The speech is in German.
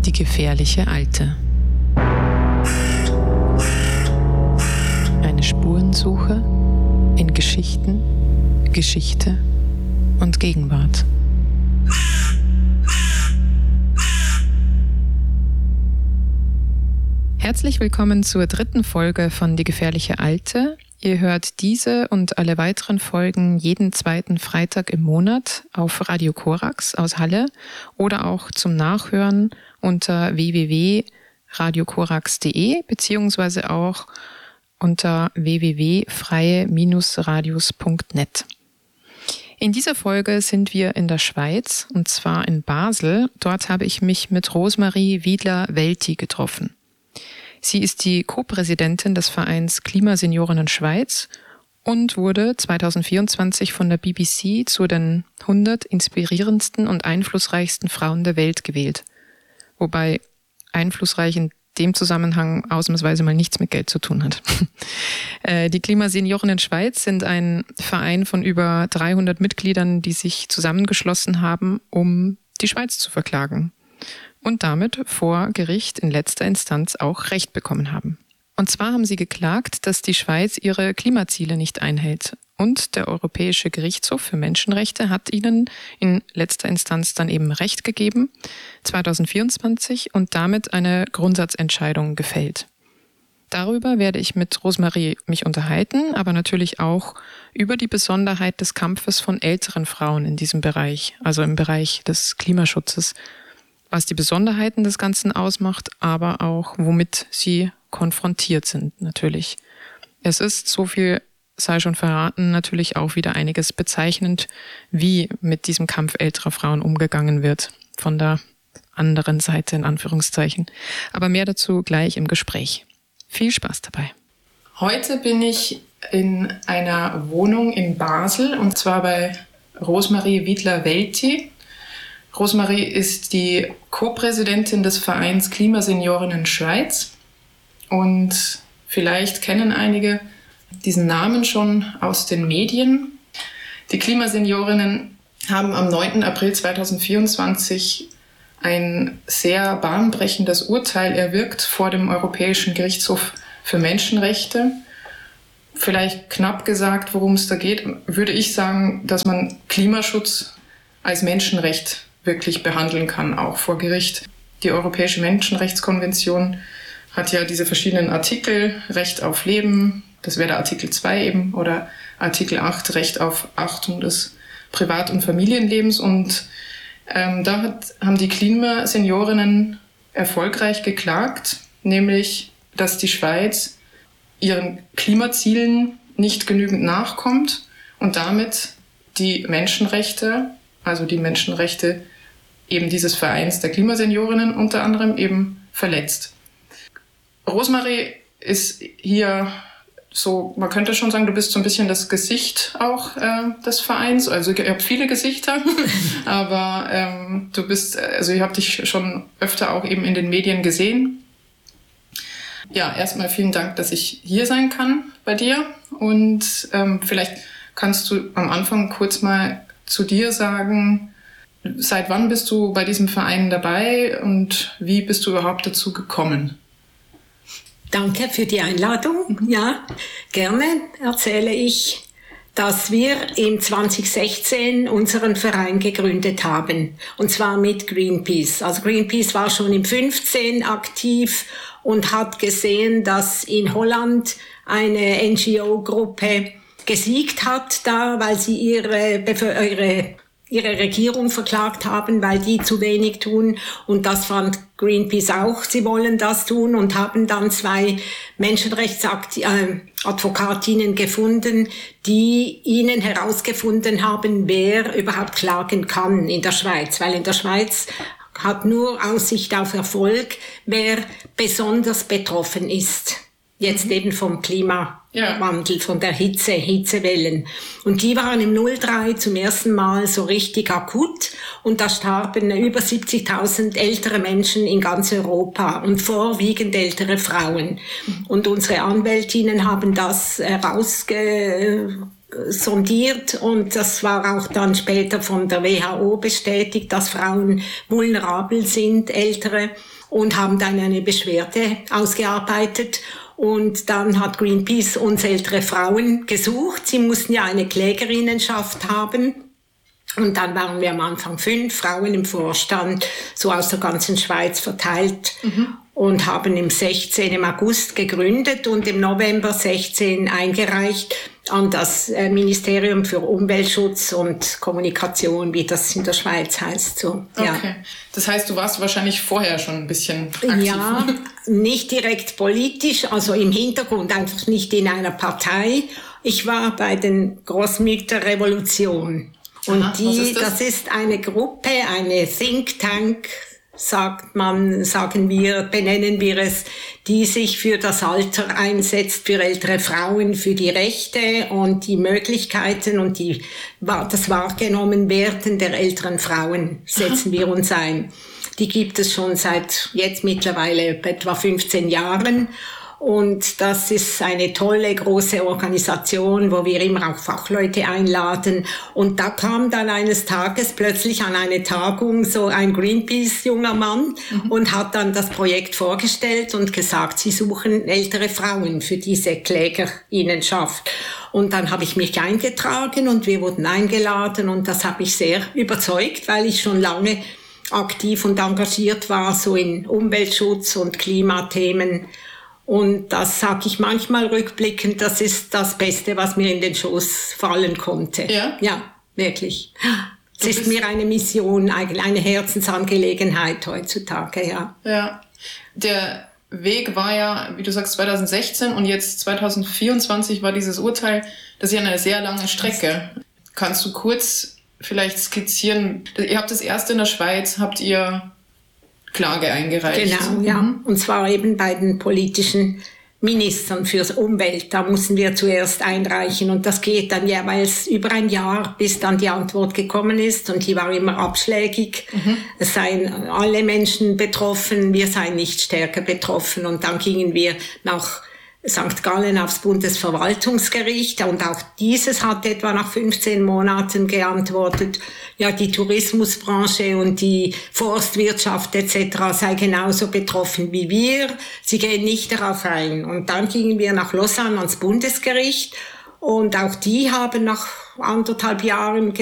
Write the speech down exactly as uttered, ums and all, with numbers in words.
Die gefährliche Alte. Eine Spurensuche in Geschichten, Geschichte und Gegenwart. Herzlich willkommen zur dritten Folge von Die gefährliche Alte. Ihr hört diese und alle weiteren Folgen jeden zweiten Freitag im Monat auf Radio Korax aus Halle oder auch zum Nachhören unter w w w punkt radio korax punkt d e beziehungsweise auch unter w w w punkt freie radios punkt net. In dieser Folge sind wir in der Schweiz und zwar in Basel. Dort habe ich mich mit Rosemarie Wiedler-Welti getroffen. Sie ist die Co-Präsidentin des Vereins Klimaseniorinnen Schweiz und wurde zweitausendvierundzwanzig von der B B C zu den hundert inspirierendsten und einflussreichsten Frauen der Welt gewählt. Wobei einflussreich in dem Zusammenhang ausnahmsweise mal nichts mit Geld zu tun hat. Die Klimaseniorinnen Schweiz sind ein Verein von über dreihundert Mitgliedern, die sich zusammengeschlossen haben, um die Schweiz zu verklagen. Und damit vor Gericht in letzter Instanz auch Recht bekommen haben. Und zwar haben sie geklagt, dass die Schweiz ihre Klimaziele nicht einhält. Und der Europäische Gerichtshof für Menschenrechte hat ihnen in letzter Instanz dann eben Recht gegeben, zweitausendvierundzwanzig, und damit eine Grundsatzentscheidung gefällt. Darüber werde ich mit Rosemarie mich unterhalten, aber natürlich auch über die Besonderheit des Kampfes von älteren Frauen in diesem Bereich, also im Bereich des Klimaschutzes, was die Besonderheiten des Ganzen ausmacht, aber auch womit sie konfrontiert sind natürlich. Es ist, so viel sei schon verraten, natürlich auch wieder einiges bezeichnend, wie mit diesem Kampf älterer Frauen umgegangen wird, von der anderen Seite in Anführungszeichen. Aber mehr dazu gleich im Gespräch. Viel Spaß dabei. Heute bin ich in einer Wohnung in Basel und zwar bei Rosemarie Wiedler-Welti. Rosemarie ist die Co-Präsidentin des Vereins Klimaseniorinnen Schweiz und vielleicht kennen einige diesen Namen schon aus den Medien. Die Klimaseniorinnen haben am neunten April zweitausendvierundzwanzig ein sehr bahnbrechendes Urteil erwirkt vor dem Europäischen Gerichtshof für Menschenrechte. Vielleicht knapp gesagt, worum es da geht, würde ich sagen, dass man Klimaschutz als Menschenrecht wirklich behandeln kann, auch vor Gericht. Die Europäische Menschenrechtskonvention hat ja diese verschiedenen Artikel, Recht auf Leben, das wäre der Artikel zwei eben, oder Artikel acht, Recht auf Achtung des Privat- und Familienlebens. Und ähm, da hat, haben die Klimaseniorinnen erfolgreich geklagt, nämlich, dass die Schweiz ihren Klimazielen nicht genügend nachkommt und damit die Menschenrechte, also die Menschenrechte eben dieses Vereins der Klimaseniorinnen unter anderem eben verletzt. Rosemarie ist hier so, man könnte schon sagen, du bist so ein bisschen das Gesicht auch äh, des Vereins. Also ihr habt viele Gesichter, aber ähm, du bist, also ich habe dich schon öfter auch eben in den Medien gesehen. Ja, erstmal vielen Dank, dass ich hier sein kann bei dir und ähm, vielleicht kannst du am Anfang kurz mal zu dir sagen, seit wann bist du bei diesem Verein dabei und wie bist du überhaupt dazu gekommen? Danke für die Einladung. Ja, gerne erzähle ich, dass wir im zwanzig sechzehn unseren Verein gegründet haben. Und zwar mit Greenpeace. Also Greenpeace war schon im fünfzehn aktiv und hat gesehen, dass in Holland eine N G O-Gruppe gesiegt hat, da, weil sie ihre, ihre ihre Regierung verklagt haben, weil die zu wenig tun. Und das fand Greenpeace auch, sie wollen das tun und haben dann zwei Menschenrechtsadvokatinnen gefunden, die ihnen herausgefunden haben, wer überhaupt klagen kann in der Schweiz. Weil in der Schweiz hat nur Aussicht auf Erfolg, wer besonders betroffen ist. Jetzt eben vom Klimawandel, von der Hitze, Hitzewellen. Und die waren im null drei zum ersten Mal so richtig akut. Und da starben über siebzigtausend ältere Menschen in ganz Europa und vorwiegend ältere Frauen. Und unsere Anwältinnen haben das herausge sondiert und das war auch dann später von der W H O bestätigt, dass Frauen vulnerabel sind, ältere, und haben dann eine Beschwerde ausgearbeitet. Und dann hat Greenpeace uns ältere Frauen gesucht. Sie mussten ja eine Klägerinnenschaft haben. Und dann waren wir am Anfang fünf Frauen im Vorstand, so aus der ganzen Schweiz verteilt. Mhm. Und haben im sechzehn, im August gegründet und im November sechzehn eingereicht an das Ministerium für Umweltschutz und Kommunikation, wie das in der Schweiz heißt. So, ja. Okay. Das heißt, du warst wahrscheinlich vorher schon ein bisschen aktiv. Ja, nicht direkt politisch, also im Hintergrund, einfach nicht in einer Partei. Ich war bei den Großmütterrevolution. Und Aha, die, ist das? das ist eine Gruppe, eine Think Tank, sagt man, sagen wir, benennen wir es, die sich für das Alter einsetzt, für ältere Frauen, für die Rechte und die Möglichkeiten und die, das Wahrgenommenwerden der älteren Frauen setzen wir uns ein. Die gibt es schon seit jetzt mittlerweile etwa fünfzehn Jahren. Und das ist eine tolle, große Organisation, wo wir immer auch Fachleute einladen. Und da kam dann eines Tages plötzlich an eine Tagung so ein Greenpeace-junger Mann mhm. und hat dann das Projekt vorgestellt und gesagt, sie suchen ältere Frauen für diese Klägerinnenschaft. Und dann habe ich mich eingetragen und wir wurden eingeladen und das habe ich sehr überzeugt, weil ich schon lange aktiv und engagiert war, so in Umweltschutz und Klimathemen. Und das sage ich manchmal rückblickend, das ist das Beste, was mir in den Schoß fallen konnte. Ja? Ja, wirklich. Es ist mir eine Mission, eine Herzensangelegenheit heutzutage, ja. Ja, der Weg war ja, wie du sagst, zwanzig sechzehn und jetzt zwanzig vierundzwanzig war dieses Urteil, das ist ja eine sehr lange Strecke. Kannst du kurz vielleicht skizzieren, ihr habt das erste in der Schweiz, habt ihr Klage eingereicht. Genau, ja. Mhm. Und zwar eben bei den politischen Ministern fürs Umwelt. Da mussten wir zuerst einreichen und das geht dann jeweils über ein Jahr, bis dann die Antwort gekommen ist und die war immer abschlägig. Mhm. Es seien alle Menschen betroffen, wir seien nicht stärker betroffen und dann gingen wir nach Sankt Gallen aufs Bundesverwaltungsgericht und auch dieses hat etwa nach fünfzehn Monaten geantwortet, ja, die Tourismusbranche und die Forstwirtschaft et cetera sei genauso betroffen wie wir. Sie gehen nicht darauf ein. Und dann gingen wir nach Lausanne ans Bundesgericht und auch die haben nach anderthalb Jahren